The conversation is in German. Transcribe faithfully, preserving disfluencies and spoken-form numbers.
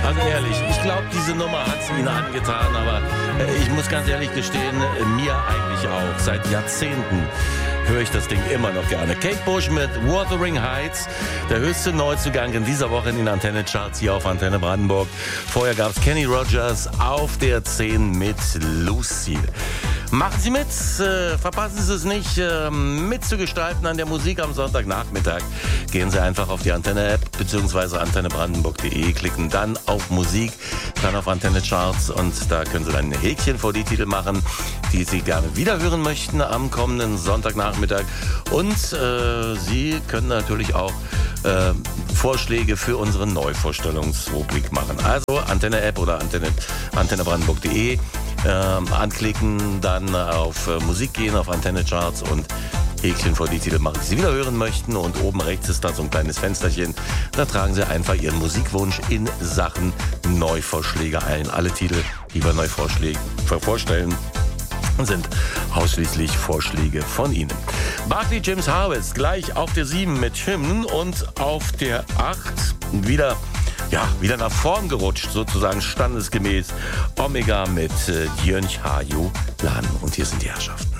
Also ehrlich, ich glaube, diese Nummer hat es Ihnen angetan, aber äh, ich muss ganz ehrlich gestehen, äh, mir eigentlich auch. Seit Jahrzehnten höre ich das Ding immer noch gerne. Kate Bush mit Wuthering Heights, der höchste Neuzugang in dieser Woche in den Antenne-Charts hier auf Antenne Brandenburg. Vorher gab es Kenny Rogers auf der zehn mit Lucille. Machen Sie mit, äh, verpassen Sie es nicht, äh, mitzugestalten an der Musik am Sonntagnachmittag. Gehen Sie einfach auf die Antenne-App bzw. antenne brandenburg punkt de, klicken dann auf Musik, dann auf Antenne-Charts und da können Sie dann ein Häkchen vor die Titel machen, die Sie gerne wiederhören möchten am kommenden Sonntagnachmittag. Und äh, Sie können natürlich auch äh, Vorschläge für unsere Neuvorstellungsrubrik machen. Also Antenne-App oder Antenne, antenne brandenburg punkt de. Ähm, anklicken, dann auf äh, Musik gehen, auf Antenne-Charts und Häkchen vor die Titel machen, die Sie wieder hören möchten. Und oben rechts ist da so ein kleines Fensterchen. Da tragen Sie einfach Ihren Musikwunsch in Sachen Neuvorschläge ein. Alle Titel, die wir neu vorstellen, sind ausschließlich Vorschläge von Ihnen. Barclay James Harvest gleich auf der sieben mit Hymn und auf der acht wieder... Ja, wieder nach vorn gerutscht, sozusagen standesgemäß. Omega mit äh, Jön Chaju Lan. Und hier sind die Herrschaften.